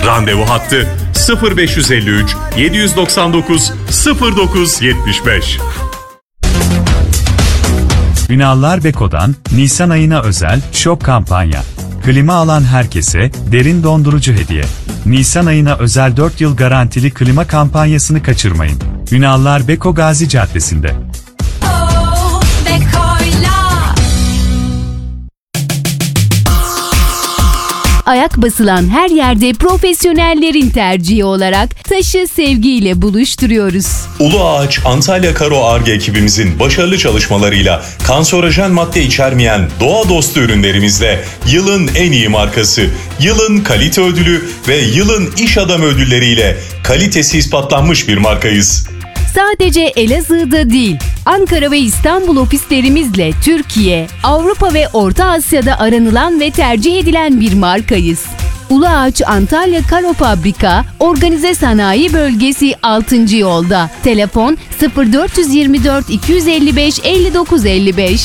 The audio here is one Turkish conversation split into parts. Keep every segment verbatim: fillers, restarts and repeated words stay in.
Randevu hattı sıfır beş yüz elli üç yedi doksan dokuz sıfır dokuz yetmiş beş. Ünallar Beko'dan Nisan ayına özel şok kampanya. Klima alan herkese derin dondurucu hediye. Nisan ayına özel dört yıl garantili klima kampanyasını kaçırmayın. Ünallar Beko Gazi Caddesi'nde. Oh, Beko'yla. Ayak basılan her yerde profesyonellerin tercihi olarak taşı sevgiyle buluşturuyoruz. Ulu Ağaç Antalya Karo Ar-Ge ekibimizin başarılı çalışmalarıyla kanserojen madde içermeyen doğa dostu ürünlerimizle yılın en iyi markası, yılın kalite ödülü ve yılın iş adamı ödülleriyle kalitesi ispatlanmış bir markayız. Sadece Elazığ'da değil, Ankara ve İstanbul ofislerimizle Türkiye, Avrupa ve Orta Asya'da aranılan ve tercih edilen bir markayız. Ulu Ağaç Antalya Karo Fabrika, Organize Sanayi Bölgesi altıncı yolda. Telefon sıfır dört yirmi dört iki yüz elli beş elli dokuz elli beş.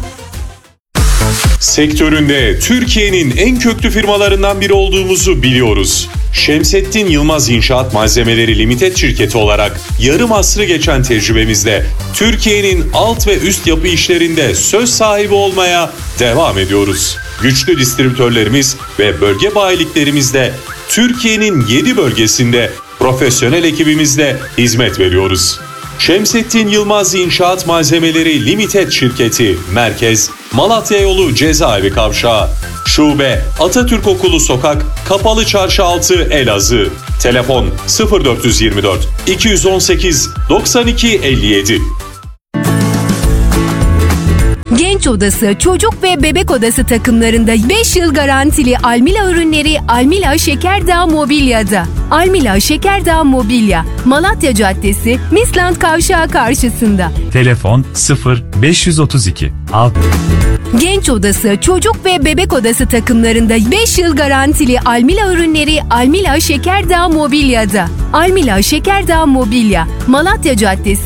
Sektöründe Türkiye'nin en köklü firmalarından biri olduğumuzu biliyoruz. Şemsettin Yılmaz İnşaat Malzemeleri Limited şirketi olarak yarım asrı geçen tecrübemizle Türkiye'nin alt ve üst yapı işlerinde söz sahibi olmaya devam ediyoruz. Güçlü distribütörlerimiz ve bölge bayiliklerimizle Türkiye'nin yedi bölgesinde profesyonel ekibimizle hizmet veriyoruz. Şemsettin Yılmaz İnşaat Malzemeleri Limited şirketi, merkez Malatya Yolu Cezaevi Kavşağı, şube Atatürk Okulu Sokak, Kapalı Çarşı altı Elazığ. Telefon sıfır dört yirmi dört iki yüz on sekiz doksan iki elli yedi. Genç Odası, Çocuk ve Bebek Odası takımlarında beş yıl garantili Almila ürünleri Almila Şekerdağ Mobilya'da. Almila Şekerdağ Mobilya, Malatya Caddesi, Misland Kavşağı karşısında. Telefon sıfır beş yüz otuz iki altı. Genç Odası, Çocuk ve Bebek Odası takımlarında beş yıl garantili Almila ürünleri Almila Şekerdağ Mobilya'da. Almila Şekerdağ Mobilya, Malatya Caddesi,